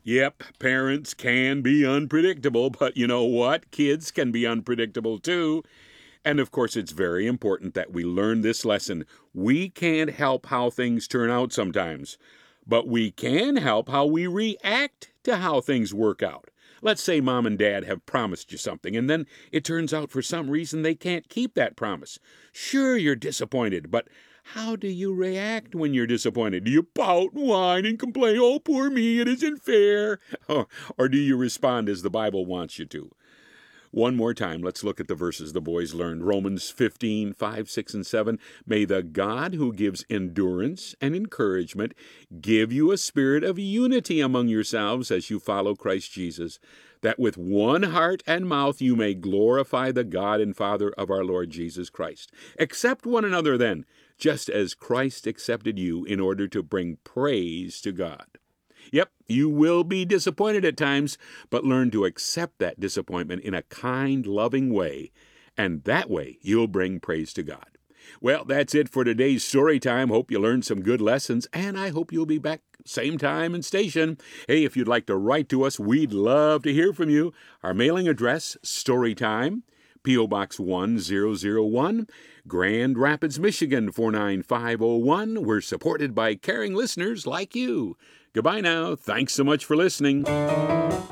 Yep, parents can be unpredictable, but you know what? Kids can be unpredictable too. And of course, it's very important that we learn this lesson. We can't help how things turn out sometimes, but we can help how we react to how things work out. Let's say mom and dad have promised you something, and then it turns out for some reason they can't keep that promise. Sure, you're disappointed, but how do you react when you're disappointed? Do you pout, whine, and complain, oh, poor me, it isn't fair? Or do you respond as the Bible wants you to? One more time, let's look at the verses the boys learned. Romans 15:5, 6, and 7. May the God who gives endurance and encouragement give you a spirit of unity among yourselves as you follow Christ Jesus, that with one heart and mouth you may glorify the God and Father of our Lord Jesus Christ. Accept one another then, just as Christ accepted you in order to bring praise to God. Yep, you will be disappointed at times, but learn to accept that disappointment in a kind, loving way, and that way you'll bring praise to God. Well, that's it for today's story time. Hope you learned some good lessons, and I hope you'll be back same time and station. Hey, if you'd like to write to us, we'd love to hear from you. Our mailing address, Storytime, P.O. Box 1001, Grand Rapids, Michigan 49501. We're supported by caring listeners like you. Goodbye now. Thanks so much for listening.